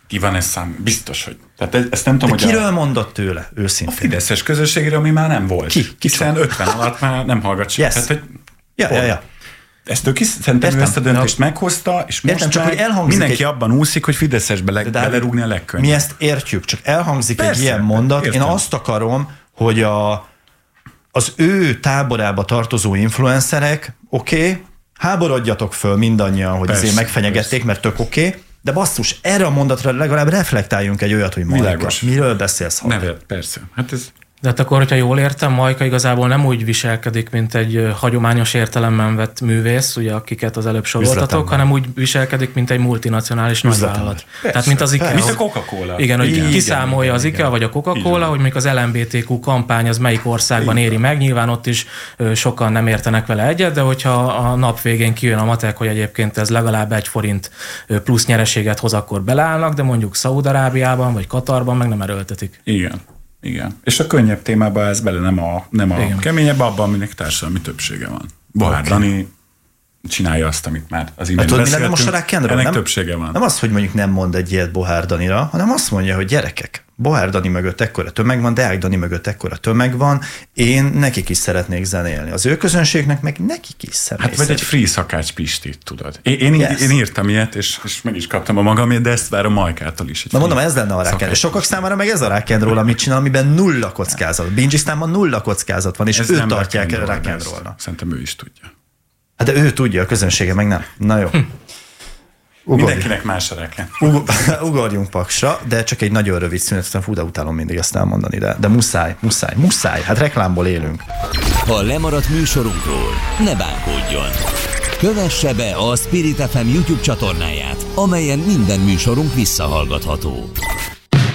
Ki van ez biztos, hogy... Tehát ezt nem tudom, de kiről mondott tőle, őszintén? A fideszes közösségére, ami már nem volt. Hiszen 50 alatt már nem hallgat sem. Yes. Tehát, hogy Ja. Ezt szerintem ő ezt a döntést meghozta, és most csak, hogy mindenki abban úszik, hogy fideszesbe belerúgni a legkönnyebb. Mi ezt értjük, csak elhangzik egy ilyen mondat. Értem. Én azt akarom, hogy az ő táborába tartozó influencerek, háborodjatok föl mindannyian, hogy azért megfenyegették, mert tök de basszus, erre a mondatra legalább reflektáljunk egy olyat, hogy Majka, miről beszélsz? Persze. Hát ez... De hát akkor, hogyha jól értem, Majka igazából nem úgy viselkedik, mint egy hagyományos értelemben vett művész, ugye, akiket az előbb soroltatok, hanem úgy viselkedik, mint egy multinacionális nagyvállalat. Tehát mint az IKEA. Mint a Coca-Cola. Igen, hogy kiszámolja az IKEA vagy a Coca-Cola, hogy még az LMBTQ kampány az melyik országban éri meg. Nyilván ott is sokan nem értenek vele egyet, de hogyha a nap végén kijön a matek, hogy egyébként ez legalább 1 forint plusz nyereséget hoz, akkor beleállnak, de mondjuk Szaúd-Arábiában vagy Katarban meg nem erőltetik. Igen. És a könnyebb témában ez bele nem a keményebb, abban, aminek társadalmi többsége van. Bohár Dani csinálja azt, amit már az imént beszéltünk. Most a Rákendről ennek többsége van. Nem az, hogy mondjuk nem mond egy ilyet Bohár Danira, hanem azt mondja, hogy gyerekek, Bohár Dani mögött ekkora tömeg van, Deák Dani mögött ekkora tömeg van, én nekik is szeretnék zenélni. Az ő közönségnek meg nekik is szeretnék. Hát vagy egy free szakács Pistit, tudod. Én írtam ilyet, és meg is kaptam a magamét, de ezt várom Majkától is. Na mondom, ez lenne a Rákend. Sokak számára meg ez a Rákendról, amit csinál, amiben nulla kockázat. Bingisztánban nulla kockázat van, és őt tartják el a Rákendrólnak. Szerintem ő is tudja. Hát de ő tudja, a közönsége meg nem. Na jó. Mindenkinek más a Rákend. Ugorjunk Paksra, de csak egy nagyon rövid szünet, de utálom mindig ezt elmondani, de muszáj. Hát reklámból élünk. Ha lemaradt műsorunkról, ne bánkódjon. Kövesse be a Spirit FM YouTube csatornáját, amelyen minden műsorunk visszahallgatható.